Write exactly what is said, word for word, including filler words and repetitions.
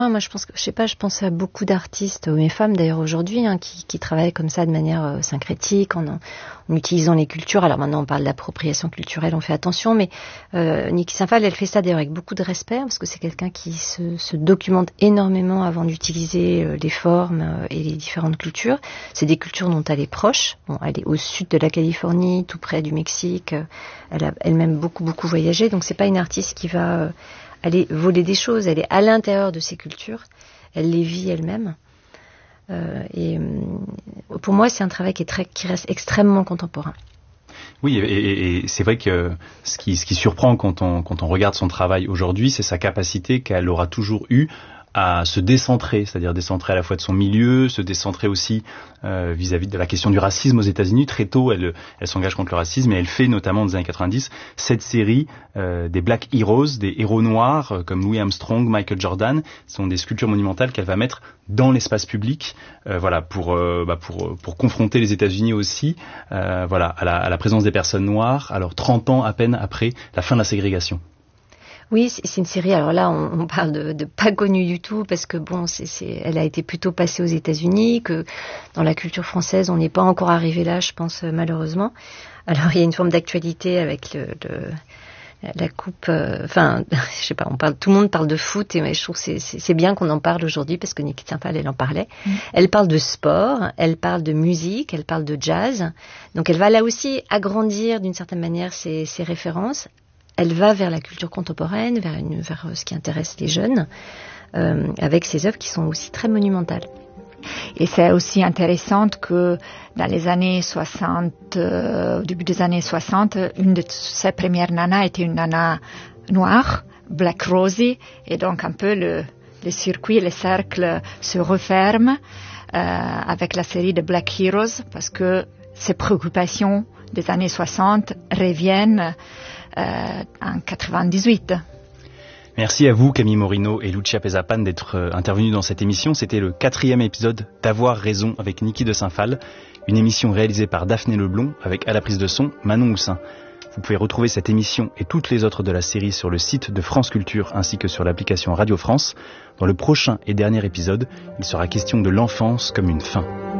Moi, je pense que, je sais pas, je pense à beaucoup d'artistes, hommes et femmes d'ailleurs aujourd'hui, hein, qui, qui travaillent comme ça de manière euh, syncrétique, en, en utilisant les cultures. Alors maintenant, on parle d'appropriation culturelle, on fait attention, mais euh, Niki Saint-Phalle, elle fait ça d'ailleurs avec beaucoup de respect, parce que c'est quelqu'un qui se, se documente énormément avant d'utiliser euh, les formes euh, et les différentes cultures. C'est des cultures dont elle est proche. Bon, elle est au sud de la Californie, tout près du Mexique. Elle a elle-même beaucoup, beaucoup voyagé, donc c'est pas une artiste qui va... Euh, aller voler des choses, elle est à l'intérieur de ces cultures, elle les vit elle-même. Euh, et euh, pour moi, c'est un travail qui, est très, qui reste extrêmement contemporain. Oui, et, et, et c'est vrai que ce qui, ce qui surprend quand on, quand on regarde son travail aujourd'hui, c'est sa capacité qu'elle aura toujours eue à se décentrer, c'est-à-dire décentrer à la fois de son milieu, se décentrer aussi euh, vis-à-vis de la question du racisme aux États-Unis. Très tôt, elle, elle s'engage contre le racisme et elle fait notamment dans les années quatre-vingt-dix cette série euh, des Black Heroes, des héros noirs euh, comme Louis Armstrong, Michael Jordan. Ce sont des sculptures monumentales qu'elle va mettre dans l'espace public, euh, voilà, pour euh, bah, pour pour confronter les États-Unis aussi, euh, voilà, à la, à la présence des personnes noires. Alors trente ans à peine après la fin de la ségrégation. Oui, c'est une série. Alors là, on, on parle de, de pas connue du tout parce que bon, c'est, c'est, elle a été plutôt passée aux États-Unis, que dans la culture française, on n'est pas encore arrivé là, je pense malheureusement. Alors il y a une forme d'actualité avec le, le la coupe. Enfin, euh, je sais pas. On parle, tout le monde parle de foot et je trouve que c'est, c'est, c'est bien qu'on en parle aujourd'hui parce que Niki Saint-Phalle, elle en parlait. Mmh. Elle parle de sport, elle parle de musique, elle parle de jazz. Donc elle va là aussi agrandir d'une certaine manière ses, ses références. Elle va vers la culture contemporaine, vers, une, vers ce qui intéresse les jeunes, euh, avec ses œuvres qui sont aussi très monumentales. Et c'est aussi intéressant que dans les années soixante, euh, au début des années soixante, une de ses premières nanas était une nana noire, Black Rosie, et donc un peu le, le circuit, le cercle se referme euh, avec la série de Black Heroes, parce que ces préoccupations des années soixante reviennent Euh, en quatre-vingt-dix-huit. Merci à vous, Camille Morino et Lucia Pesapan, d'être euh, intervenus dans cette émission. C'était le quatrième épisode d'Avoir raison avec Niki de Saint-Phalle, une émission réalisée par Daphné Leblond avec à la prise de son Manon Houssin. Vous pouvez retrouver cette émission et toutes les autres de la série sur le site de France Culture ainsi que sur l'application Radio France. Dans le prochain et dernier épisode, il sera question de l'enfance comme une fin.